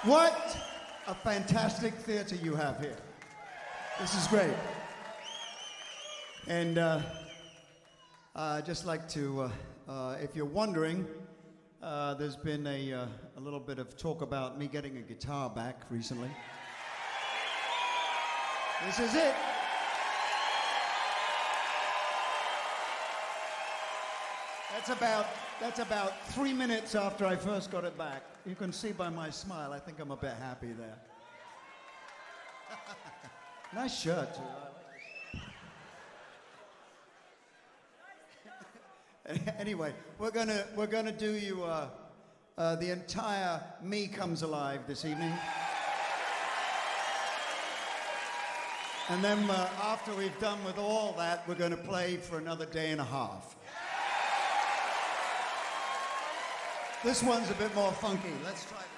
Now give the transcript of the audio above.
What a fantastic theater you have here. This is great. And I'd just like to, if you're wondering, there's been a little bit of talk about me getting a guitar back recently. This is it. That's about 3 minutes after I first got it back. You can see by my smile, I think I'm a bit happy there. Nice shirt, too. Anyway, we're gonna do you the entire Me Comes Alive this evening. And then after we've done with all that, we're going to play for another day and a half. This one's a bit more funky. Let's try that.